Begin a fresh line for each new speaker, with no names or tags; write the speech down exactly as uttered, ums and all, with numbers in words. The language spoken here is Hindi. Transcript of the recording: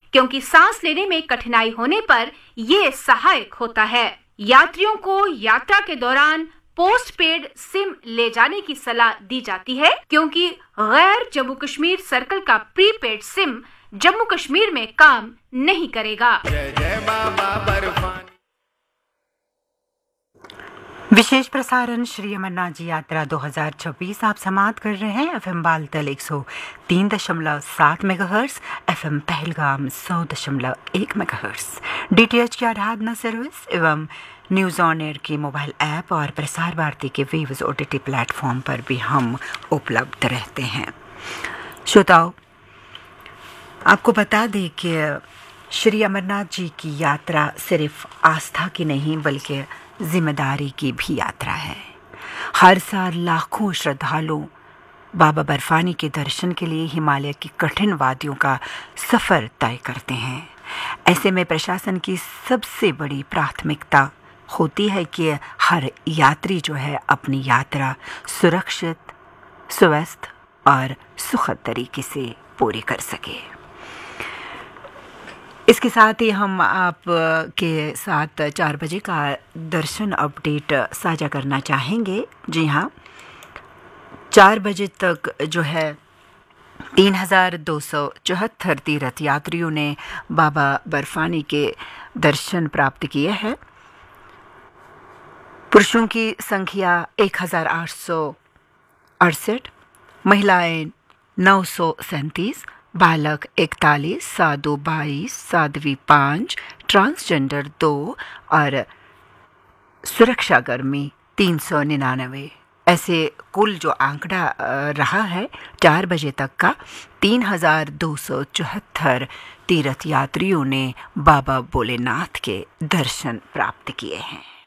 क्योंकि सांस लेने में कठिनाई होने पर ये सहायक होता है। यात्रियों को यात्रा के दौरान पोस्ट पेड सिम ले जाने की सलाह दी जाती है, क्योंकि गैर जम्मू कश्मीर सर्कल का प्रीपेड सिम जम्मू कश्मीर में काम नहीं करेगा।
जय जय बाबा बर्फानी।
विशेष प्रसारण श्री अमरनाथ जी यात्रा दो हज़ार छब्बीस आप समाप्त कर रहे हैं। एफएम बालतल एक सौ तीन दशमलव सात मेगाहर्ट्ज, एफएम पहलगाम सौ दशमलव एक मेगाहर्ट्ज, डीटीएच की आराधना सर्विस एवं न्यूज़ ऑन एयर की मोबाइल ऐप और प्रसार भारती के वेव्स ओटीटी प्लेटफॉर्म पर भी हम उपलब्ध रहते हैं। श्रोताओ, आपको बता दें कि श्री अमरनाथ जी की यात्रा सिर्फ आस्था की नहीं बल्कि जिम्मेदारी की भी यात्रा है। हर साल लाखों श्रद्धालु बाबा बर्फानी के दर्शन के लिए हिमालय की कठिन वादियों का सफ़र तय करते हैं। ऐसे में प्रशासन की सबसे बड़ी प्राथमिकता होती है कि हर यात्री जो है अपनी यात्रा सुरक्षित, स्वस्थ और सुखद तरीके से पूरी कर सके। इसके साथ ही हम आप के साथ चार बजे का दर्शन अपडेट साझा करना चाहेंगे। जी हाँ, चार बजे तक जो है तीन हज़ार दो सौ चौहत्तर तीर्थ यात्रियों ने बाबा बर्फानी के दर्शन प्राप्त किए हैं। पुरुषों की संख्या एक हज़ार आठ सौ अड़सठ, महिलाएं नौ सौ सैंतीस, बालक इकतालीस, साधु बाईस, साध्वी पाँच, ट्रांसजेंडर दो और सुरक्षाकर्मी तीन सौ निन्यानवे। ऐसे कुल जो आंकड़ा रहा है चार बजे तक का, तीन हजार दो सौ चौहत्तर तीर्थ यात्रियों ने बाबा भोलेनाथ के दर्शन प्राप्त किए हैं।